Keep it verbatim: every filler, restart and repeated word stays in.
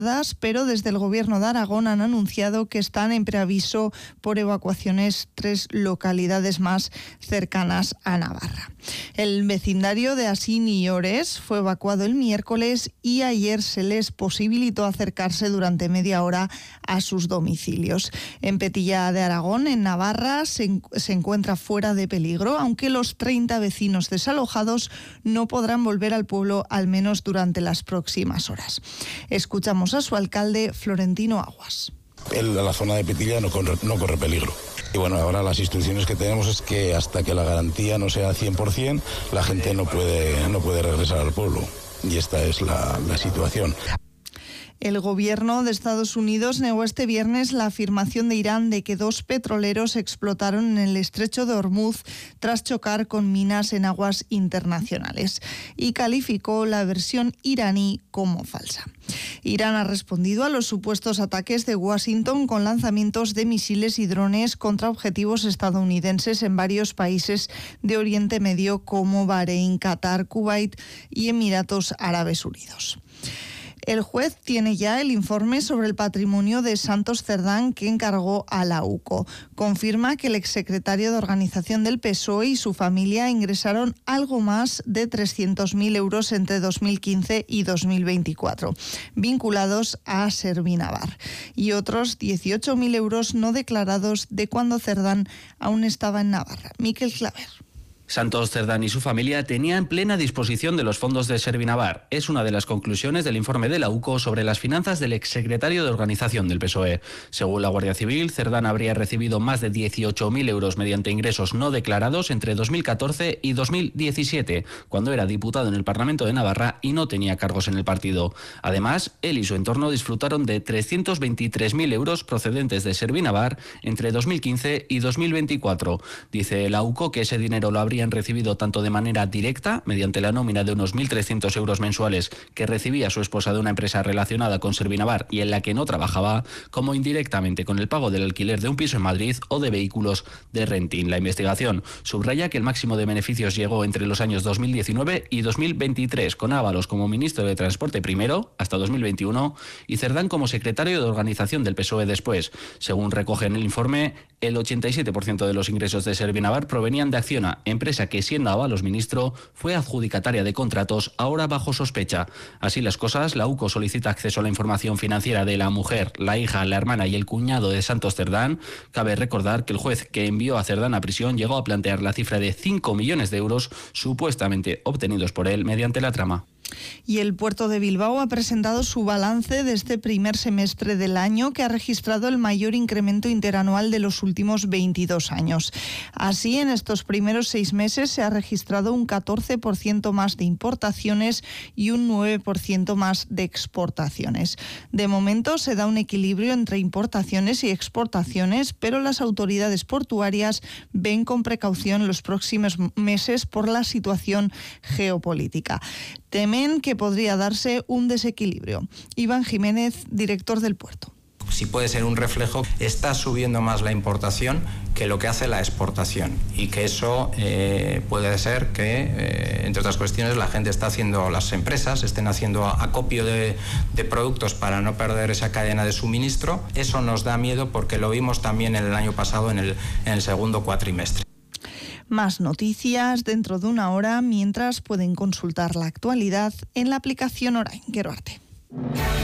pero desde el Gobierno de Aragón han anunciado que están en preaviso por evacuaciones tres localidades más cercanas a Navarra. El vecindario de Asín y Ores fue evacuado el miércoles y ayer se les posibilitó acercarse durante media hora a sus domicilios. En Petilla de Aragón, en Navarra, se, se encuentra fuera de peligro, aunque los treinta vecinos desalojados no podrán volver al pueblo al menos durante las próximas horas. Escuchamos a su alcalde, Florentino Aguas. El, la zona de Petilla no corre, no corre peligro. Y bueno, ahora las instrucciones que tenemos es que hasta que la garantía no sea cien por ciento, la gente no puede, no puede regresar al pueblo. Y esta es la, la situación. El gobierno de Estados Unidos negó este viernes la afirmación de Irán de que dos petroleros explotaron en el estrecho de Hormuz tras chocar con minas en aguas internacionales y calificó la versión iraní como falsa. Irán ha respondido a los supuestos ataques de Washington con lanzamientos de misiles y drones contra objetivos estadounidenses en varios países de Oriente Medio como Bahrein, Qatar, Kuwait y Emiratos Árabes Unidos. El juez tiene ya el informe sobre el patrimonio de Santos Cerdán que encargó a la U C O. Confirma que el exsecretario de Organización del P S O E y su familia ingresaron algo más de trescientos mil euros entre dos mil quince y dos mil veinticuatro, vinculados a Servinavar, y otros dieciocho mil euros no declarados de cuando Cerdán aún estaba en Navarra. Miquel Claver. Santos Cerdán y su familia tenían plena disposición de los fondos de Servinavar. Es una de las conclusiones del informe de la U C O sobre las finanzas del exsecretario de Organización del P S O E. Según la Guardia Civil, Cerdán habría recibido más de dieciocho mil euros mediante ingresos no declarados entre dos mil catorce y dos mil diecisiete, cuando era diputado en el Parlamento de Navarra y no tenía cargos en el partido. Además, él y su entorno disfrutaron de trescientos veintitrés mil euros procedentes de Servinavar entre dos mil quince y dos mil veinticuatro. Dice la U C O que ese dinero lo habría han recibido tanto de manera directa, mediante la nómina de unos mil trescientos euros mensuales que recibía su esposa de una empresa relacionada con Servinavar y en la que no trabajaba, como indirectamente con el pago del alquiler de un piso en Madrid o de vehículos de renting. La investigación subraya que el máximo de beneficios llegó entre los años dos mil diecinueve y dos mil veintitrés, con Ábalos como ministro de Transporte primero, hasta dos mil veintiuno, y Cerdán como secretario de Organización del P S O E después. Según recoge en el informe, el ochenta y siete por ciento de los ingresos de Servinavar provenían de Acciona, empresa que siendo Ábalos ministro fue adjudicataria de contratos ahora bajo sospecha. Así las cosas, la U C O solicita acceso a la información financiera de la mujer, la hija, la hermana y el cuñado de Santos Cerdán. Cabe recordar que el juez que envió a Cerdán a prisión llegó a plantear la cifra de cinco millones de euros supuestamente obtenidos por él mediante la trama. Y el puerto de Bilbao ha presentado su balance de este primer semestre del año, que ha registrado el mayor incremento interanual de los últimos veintidós años. Así, en estos primeros seis meses se ha registrado un catorce por ciento más de importaciones y un nueve por ciento más de exportaciones. De momento se da un equilibrio entre importaciones y exportaciones, pero las autoridades portuarias ven con precaución los próximos meses por la situación geopolítica. Temen que podría darse un desequilibrio. Iván Jiménez, director del puerto. Si puede ser un reflejo, está subiendo más la importación que lo que hace la exportación, y que eso eh, puede ser que, eh, entre otras cuestiones, la gente está haciendo, las empresas estén haciendo acopio de, de productos para no perder esa cadena de suministro. Eso nos da miedo porque lo vimos también el año pasado en el, en el segundo cuatrimestre. Más noticias dentro de una hora, mientras pueden consultar la actualidad en la aplicación Orain. Quero arte.